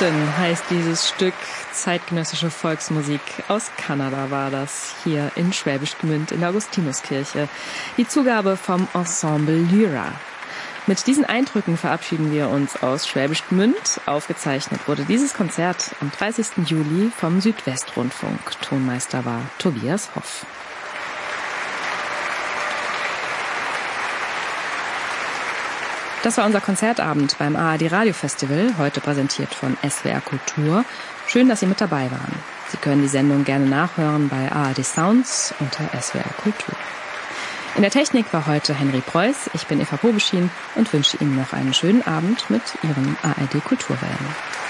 Clifton heißt dieses Stück, zeitgenössische Volksmusik. Aus Kanada war das, hier in Schwäbisch Gmünd in der Augustinuskirche. Die Zugabe vom Ensemble Lyra. Mit diesen Eindrücken verabschieden wir uns aus Schwäbisch Gmünd. Aufgezeichnet wurde dieses Konzert am 30. Juli vom Südwestrundfunk. Tonmeister war Tobias Hoff. Das war unser Konzertabend beim ARD Radio Festival, heute präsentiert von SWR Kultur. Schön, dass Sie mit dabei waren. Sie können die Sendung gerne nachhören bei ARD Sounds unter SWR Kultur. In der Technik war heute Henry Preuß, ich bin Eva Bobeschin und wünsche Ihnen noch einen schönen Abend mit Ihren ARD Kulturwellen.